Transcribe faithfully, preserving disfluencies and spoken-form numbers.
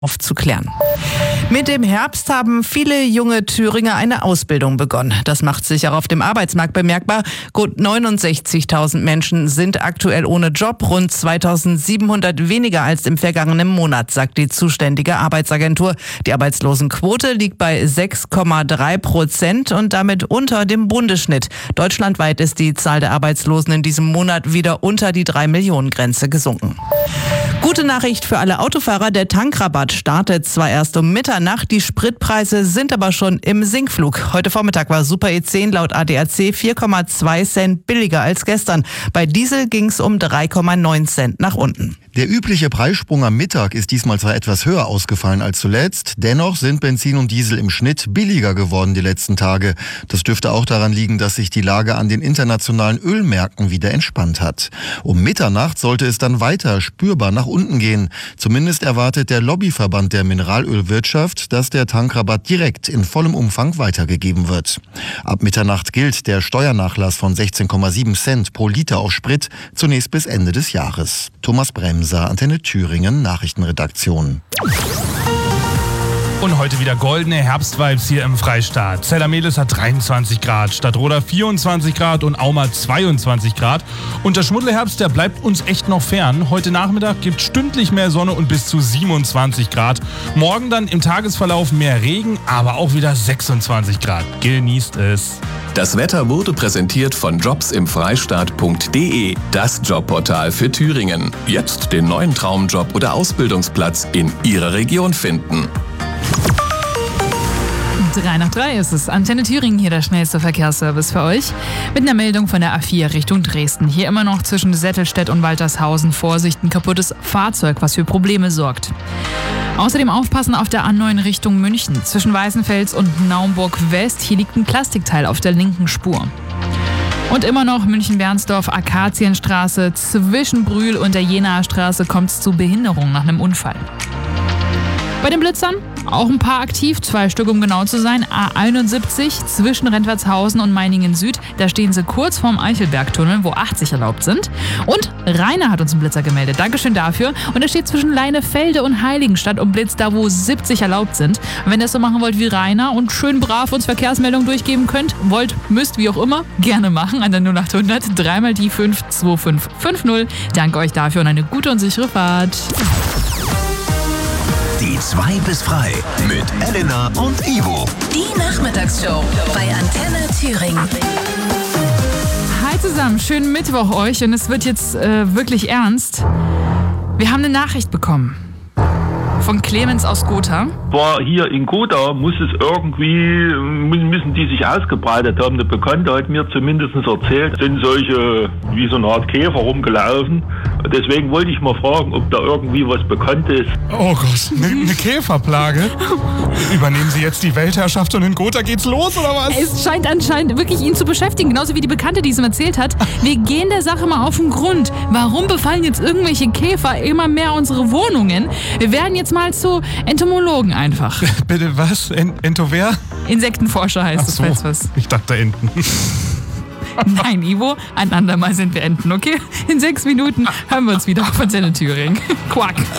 aufzuklären. Mit dem Herbst haben viele junge Thüringer eine Ausbildung begonnen. Das macht sich auch auf dem Arbeitsmarkt bemerkbar. Gut neunundsechzigtausend Menschen sind aktuell ohne Job, rund zweitausendsiebenhundert weniger als im vergangenen Monat, sagt die zuständige Arbeitsagentur. Die Arbeitslosenquote liegt bei sechs Komma drei Prozent und damit unter dem Bundesschnitt. Deutschlandweit ist die Zahl der Arbeitslosen in diesem Monat wieder unter die drei Millionen Grenze gesunken. Gute Nachricht für alle Autofahrer, der Tankrabatt startet zwar erst um Mitternacht, die Spritpreise sind aber schon im Sinkflug. Heute Vormittag war Super E zehn laut A D A C vier Komma zwei Cent billiger als gestern. Bei Diesel ging es um drei Komma neun Cent nach unten. Der übliche Preissprung am Mittag ist diesmal zwar etwas höher ausgefallen als zuletzt, dennoch sind Benzin und Diesel im Schnitt billiger geworden die letzten Tage. Das dürfte auch daran liegen, dass sich die Lage an den internationalen Ölmärkten wieder entspannt hat. Um Mitternacht sollte es dann weiter spürbar nach unten gehen. Zumindest erwartet der Lobbyverband der Mineralölwirtschaft, dass der Tankrabatt direkt in vollem Umfang weitergegeben wird. Ab Mitternacht gilt der Steuernachlass von sechzehn Komma sieben Cent pro Liter auf Sprit zunächst bis Ende des Jahres. Thomas Bremser, Antenne Thüringen, Nachrichtenredaktion. Und heute wieder goldene Herbstvibes hier im Freistaat. Zellermelis hat dreiundzwanzig Grad, Stadtroda vierundzwanzig Grad und Auma zweiundzwanzig Grad. Und der Schmuddelherbst, der bleibt uns echt noch fern. Heute Nachmittag gibt stündlich mehr Sonne und bis zu siebenundzwanzig Grad. Morgen dann im Tagesverlauf mehr Regen, aber auch wieder sechsundzwanzig Grad. Genießt es. Das Wetter wurde präsentiert von jobs im freistaat punkt de, das Jobportal für Thüringen. Jetzt den neuen Traumjob oder Ausbildungsplatz in Ihrer Region finden. drei nach drei ist es. Antenne Thüringen, hier der schnellste Verkehrsservice für euch. Mit einer Meldung von der A vier Richtung Dresden. Hier immer noch zwischen Settelstedt und Waltershausen. Vorsicht, ein kaputtes Fahrzeug, was für Probleme sorgt. Außerdem aufpassen auf der A neun Richtung München. Zwischen Weißenfels und Naumburg West. Hier liegt ein Plastikteil auf der linken Spur. Und immer noch München-Bernsdorf, Akazienstraße. Zwischen Brühl und der Jenaer Straße kommt es zu Behinderungen nach einem Unfall. Bei den Blitzern auch ein paar aktiv, zwei Stück um genau zu sein. A einundsiebzig zwischen Rentwertshausen und Meiningen Süd. Da stehen sie kurz vorm Eichelbergtunnel, wo achtzig erlaubt sind. Und Rainer hat uns einen Blitzer gemeldet. Dankeschön dafür. Und er steht zwischen Leinefelde und Heiligenstadt und blitzt da, wo siebzig erlaubt sind. Und wenn ihr das so machen wollt wie Rainer und schön brav uns Verkehrsmeldungen durchgeben könnt, wollt, müsst, wie auch immer, gerne machen an der null acht hundert dreimal die fünf zwei fünf fünf null. Danke euch dafür und eine gute und sichere Fahrt. Die zwei bis frei mit Elena und Ivo. Die Nachmittagsshow bei Antenne Thüringen. Hi zusammen, schönen Mittwoch euch und es wird jetzt äh, wirklich ernst. Wir haben eine Nachricht bekommen von Clemens aus Gotha. War hier in Gotha, muss es irgendwie, müssen die sich ausgebreitet haben. Eine Bekannte hat mir zumindest erzählt, sind solche, wie so eine Art Käfer rumgelaufen. Deswegen wollte ich mal fragen, ob da irgendwie was bekannt ist. Oh Gott, eine ne Käferplage? Übernehmen Sie jetzt die Weltherrschaft und in Gotha geht's los, oder was? Es scheint anscheinend wirklich ihn zu beschäftigen, genauso wie die Bekannte, die es ihm erzählt hat. Wir gehen der Sache mal auf den Grund. Warum befallen jetzt irgendwelche Käfer immer mehr unsere Wohnungen? Wir werden jetzt mal zu Entomologen einfach. Bitte was? Ent Ento wer? Insektenforscher heißt Ach so, das, was. Ich dachte Enten. Nein, Ivo, ein andermal sind wir Enten, okay? In sechs Minuten hören wir uns wieder auf Antenne Thüringen. Quack.